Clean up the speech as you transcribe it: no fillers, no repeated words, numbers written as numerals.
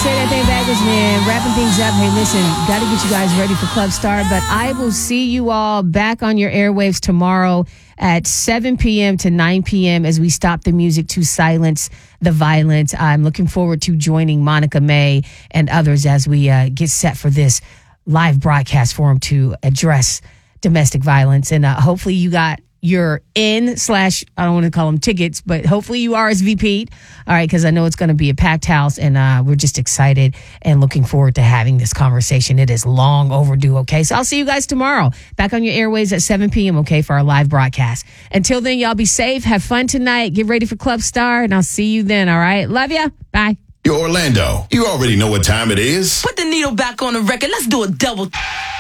Say That Thing Backwards, man. Wrapping things up. Hey, listen, got to get you guys ready for Club Star, but I will see you all back on your airwaves tomorrow at 7 p.m. to 9 p.m. as we stop the music to silence the violence. I'm looking forward to joining Monica May and others as we get set for this live broadcast forum to address domestic violence. And hopefully you got your I don't want to call them tickets, but hopefully you RSVP'd. All right, because I know it's going to be a packed house, and we're just excited and looking forward to having this conversation. It is long overdue, okay? So I'll see you guys tomorrow, back on your airways at 7 p.m., okay, for our live broadcast. Until then, y'all be safe, have fun tonight, get ready for Club Star, and I'll see you then, all right? Love ya. Bye. Yo, Orlando, you already know what time it is. Put the needle back on the record. Let's do a double.